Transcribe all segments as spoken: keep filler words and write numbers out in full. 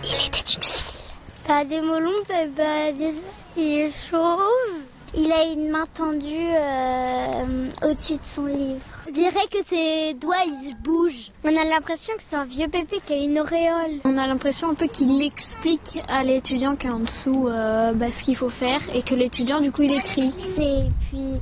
Il était une fille. Bah, Démolombe, bah, déjà, il est chauve. Il a une main tendue euh, au-dessus de son livre. Je dirais que ses doigts, ils bougent. On a l'impression que c'est un vieux bébé qui a une auréole. On a l'impression un peu qu'il explique à l'étudiant qui est en dessous euh, bah, ce qu'il faut faire et que l'étudiant, du coup, il écrit. Et puis,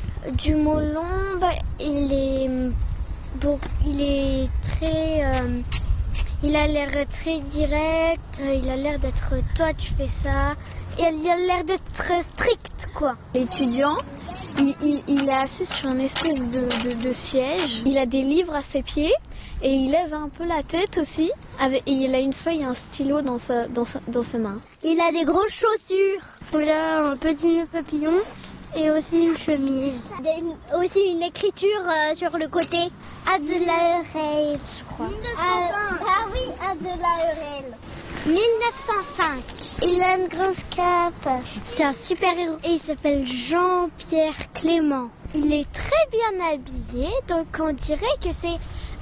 Démolombe, il est, bon, il est très... Euh, il a l'air très direct, il a l'air d'être « toi, tu fais ça ». Et il a l'air d'être très strict, quoi. L'étudiant, il, il, il est assis sur une espèce de, de, de siège. Il a des livres à ses pieds et il lève un peu la tête aussi. Avec, et il a une feuille et un stylo dans, sa, dans, sa, dans ses mains. Il a des grosses chaussures. Il a un petit nœud papillon et aussi une chemise. Il a une, aussi une écriture euh, sur le côté. À de l'A R L, je crois. Ah, ah oui, à de l'A R L. mille neuf cent cinq. Il a une grosse cape. C'est un super-héros et il s'appelle Jean-Pierre Clément. Il est très bien habillé, donc on dirait que c'est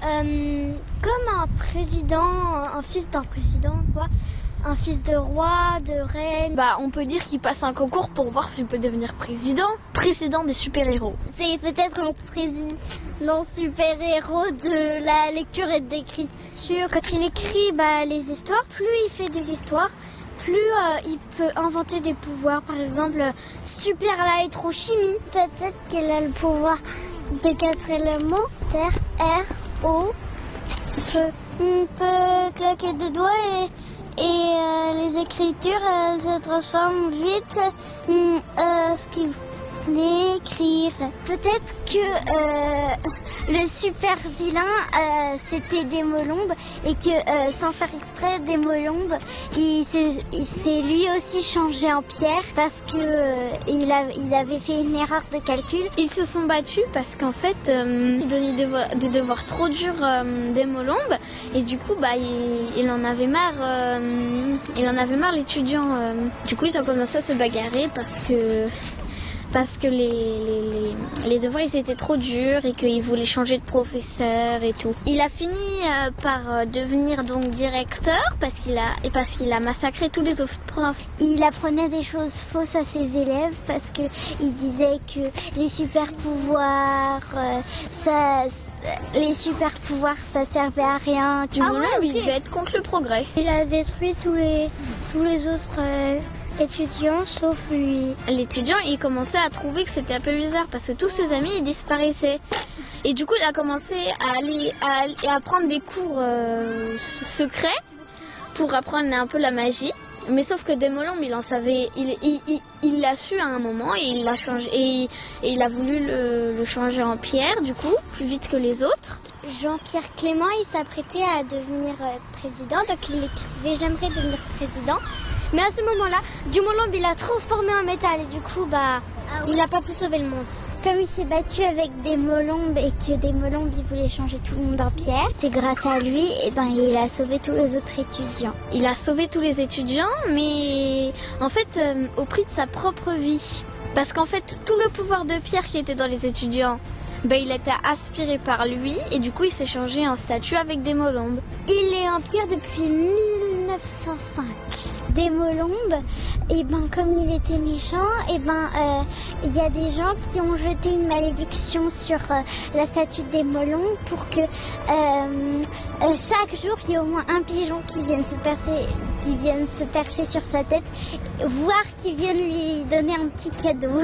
euh, comme un président, un fils d'un président, quoi. Un fils de roi, de reine. Bah, on peut dire qu'il passe un concours pour voir s'il peut devenir président. Président des super-héros. C'est peut-être un président super-héros de la lecture et de l'écriture. Quand il écrit bah, les histoires, plus il fait des histoires, plus euh, il peut inventer des pouvoirs. Par exemple, super la électrochimie. Peut-être qu'il a le pouvoir de quatre éléments. Terre, air, eau. Il peut, il peut claquer des doigts et... Et euh, les écritures euh, se transforment vite euh, ce qu'il voulait écrire. Peut-être que euh, le super vilain euh, c'était Démolombe et que euh, sans faire exprès Démolombe il s'est, il s'est lui aussi changé en pierre parce que euh, il, a, il avait fait une erreur de calcul. Ils se sont battus parce qu'en fait euh, ils donnaient des devoirs, des devoirs trop durs euh, Démolombe et du coup bah il, il en avait marre euh, il en avait marre l'étudiant euh. Du coup ils ont commencé à se bagarrer parce que parce que les, les, les, les devoirs ils étaient trop durs et qu'il voulait changer de professeur et tout. Il a fini euh, par euh, devenir donc directeur parce qu'il a, et parce qu'il a massacré tous les autres profs. Il apprenait des choses fausses à ses élèves parce qu'il disait que les super pouvoirs, euh, ça... Les super pouvoirs, ça servait à rien. Du moment où il devait être contre le progrès. Il a détruit tous les, tous les autres euh, étudiants, sauf lui. L'étudiant, il commençait à trouver que c'était un peu bizarre parce que tous ses amis, ils disparaissaient. Et du coup, il a commencé à aller à, à prendre des cours euh, secrets pour apprendre un peu la magie. Mais sauf que Démolombe, il en savait, il, il, il, il l'a su à un moment et il l'a changé et, et il a voulu le, le changer en pierre, du coup, plus vite que les autres. Jean-Pierre Clément, il s'apprêtait à devenir euh, président, donc il écrivait « J'aimerais devenir président ». Mais à ce moment-là, Démolombe, il a transformé en métal et du coup, bah, ah oui. il n'a pas pu sauver le monde. Comme il s'est battu avec Démolombe et que Démolombe il voulait changer tout le monde en pierre, c'est grâce à lui et ben il a sauvé tous les autres étudiants. Il a sauvé tous les étudiants, mais en fait euh, au prix de sa propre vie. Parce qu'en fait tout le pouvoir de pierre qui était dans les étudiants, ben, il était aspiré par lui et du coup il s'est changé en statue avec Démolombe. Il est en pierre depuis mille neuf cent cinq. Démolombe, et ben comme il était méchant, et ben il euh, y a des gens qui ont jeté une malédiction sur euh, la statue de Démolombe pour que euh, euh, chaque jour il y ait au moins un pigeon qui vienne se percer, qui vienne se percher sur sa tête, voire qui vienne lui donner un petit cadeau.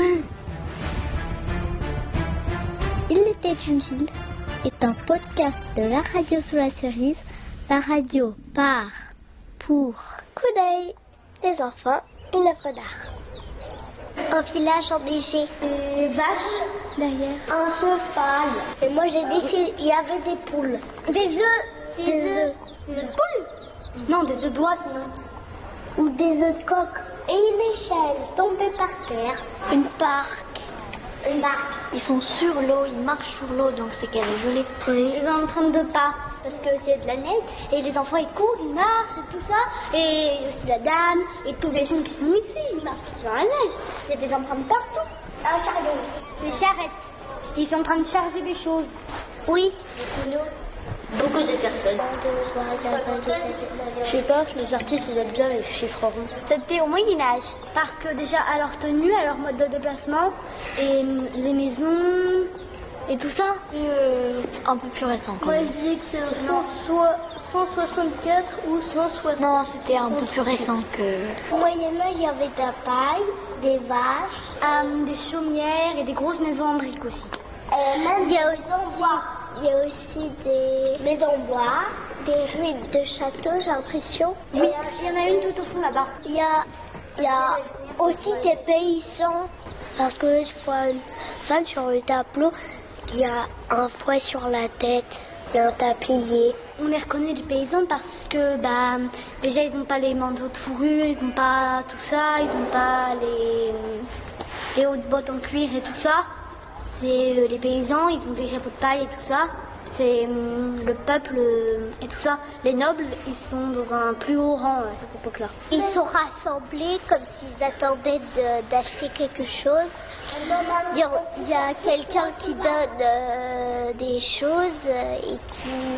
Il était une ville est un podcast de la radio sous la cerise, la radio par pour coup d'œil des enfants, une œuvre d'art. Un village enneigé, des vaches, d'ailleurs, un cheval. Et moi j'ai dit qu'il y avait des poules. Des œufs, des, des œufs, des œufs de poules. Non, des œufs d'oies sinon. Ou des œufs de coq. Et une échelle tombée par terre. Une barque. Une barque. Ils sont sur l'eau, ils marchent sur l'eau, donc c'est qu'elle est jolie. Oui. Ils sont en train de pas. Parce que c'est de la neige, et les enfants ils courent, ils marchent et tout ça, et aussi la dame, et tous les gens qui sont ici, ils marchent sur la neige. Il y a des empreintes partout. Un chariot, des charrettes. Ils sont en train de charger des choses. Oui. Des stylos. Beaucoup de personnes. Je sais pas, les artistes ils aiment bien les chiffres ronds. C'était au Moyen-Âge. Parce que déjà à leur tenue, à leur mode de déplacement, et les maisons, et tout ça. Euh, un peu plus récent quand Moi même. je disais que c'est cent soixante-quatre ou cent soixante. Non, c'était un peu plus récent que... Au Moyen-Âge, il y avait de la paille, des vaches, euh, des chaumières et des grosses maisons en briques aussi. Euh, même il y a aussi, il y a aussi des maisons en bois, des ruines de châteaux, j'ai l'impression. Oui, il y en a une tout au fond là-bas. Il y a, il y a aussi des paysans, parce que je vois une femme sur le tableau qui a un fouet sur la tête et un tablier. On les reconnaît du paysan parce que bah, déjà ils n'ont pas les manteaux de fourrure, ils n'ont pas tout ça, ils n'ont pas les, les hautes bottes en cuir et tout ça. C'est euh, les paysans, ils ont des chapeaux de paille et tout ça. C'est hum, le peuple euh, et tout ça. Les nobles, ils sont dans un plus haut rang à cette époque-là. Ils sont rassemblés comme s'ils attendaient de- d'acheter quelque chose. Il y a, il y a quelqu'un qui donne euh, des choses euh, et qui...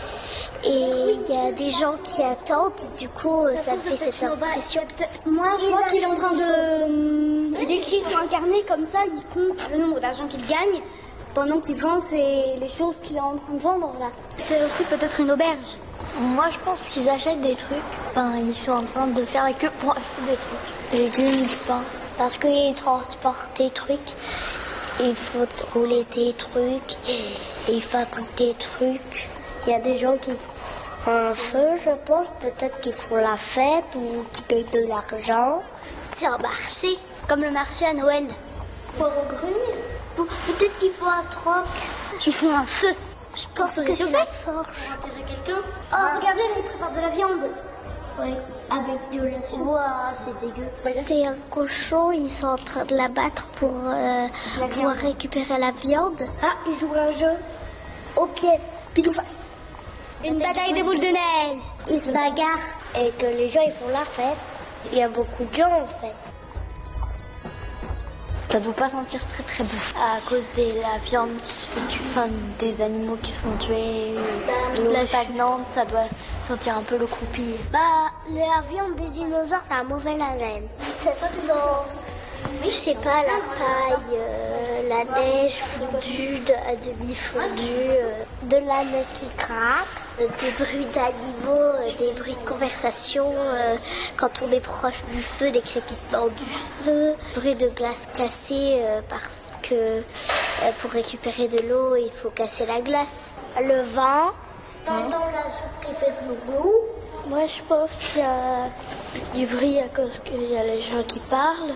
Et il y a des gens qui attendent, du coup ça me fait cette impression. Moi, je vois qu'il est en train de... hum, Il écrit sur un carnet comme ça, il compte le nombre d'argent qu'il gagne pendant qu'il vend ses- les choses qu'il est en train de vendre là. C'est aussi peut-être une auberge. Moi, je pense qu'ils achètent des trucs. Enfin, ils sont en train de faire la queue pour acheter des trucs. Des légumes, du pain. Parce qu'ils transportent des trucs, il faut rouler des trucs, et ils fabriquent des trucs. Il y a des gens qui font un feu, je pense, peut-être qu'ils font la fête ou qui payent de l'argent. C'est un marché. Comme le marché à Noël. Pour au grenier. Peut-être qu'ils font un troc. Ils font un feu. Je pense Pour que se c'est chauffer. la forge. Pour enterrer quelqu'un. Oh, regardez, ils préparent de la viande. Oui, avec de la Ouah, c'est dégueu. C'est un cochon, ils sont en train de l'abattre pour euh, La pouvoir viande. récupérer la viande. Ah, ils jouent à un jeu. Aux pièces. Pidoufa. Une bataille de boules de neige. Ils se bagarrent et que les gens ils font la fête. Il y a beaucoup de gens en fait. Ça doit pas sentir très très bon. À cause de la viande qui se fait tuer, enfin, des animaux qui sont tués, de l'eau la stagnante, ça doit sentir un peu le croupir. Bah, la viande des dinosaures, c'est un mauvais haleine. Ça sent, je sais pas, la paille, euh, la neige fondue, de, à demi fondue, euh, de la neige qui craque, euh, des bruits d'animaux, euh, des bruits de conversation, euh, quand on est proche du feu, des crépitements du feu, bruit de glace cassée euh, parce que euh, pour récupérer de l'eau, il faut casser la glace. Le vent, t'entends la soupe qui fait glou. Moi, je pense qu'il y a du bruit à cause qu'il y a les gens qui parlent.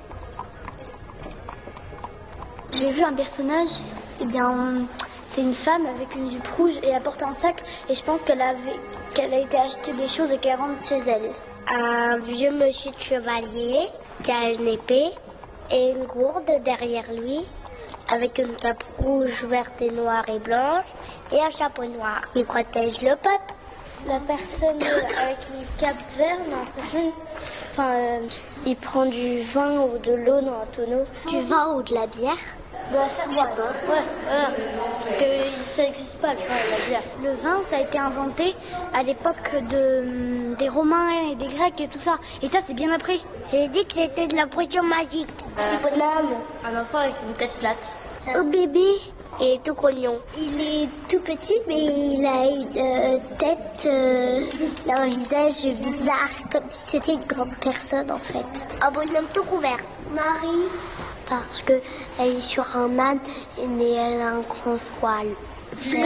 J'ai vu un personnage, eh bien, c'est une femme avec une jupe rouge et elle porte un sac et je pense qu'elle avait, qu'elle a été acheter des choses et qu'elle rentre chez elle. Un vieux monsieur de chevalier qui a une épée et une gourde derrière lui avec une cape rouge, verte et noire et blanche et un chapeau noir. Il protège le peuple. La personne avec une cape verte, j'ai l'impression, enfin, euh, il prend du vin ou de l'eau dans un tonneau. Du vin ou de la bière. De la cervoise. Ouais, voilà. Parce que ça n'existe pas, le vin et la bière. Le vin, ça a été inventé à l'époque de, des Romains et des Grecs et tout ça. Et ça, c'est bien après. J'ai dit que c'était de la potion magique. C'est bonhomme. Un enfant avec une tête plate. Un bébé est tout grognon. Il est tout petit, mais il a une euh, tête, euh, un visage bizarre, comme si c'était une grande personne en fait. Un bonhomme tout couvert. Marie, parce que elle est sur un âne et elle a un grand voile.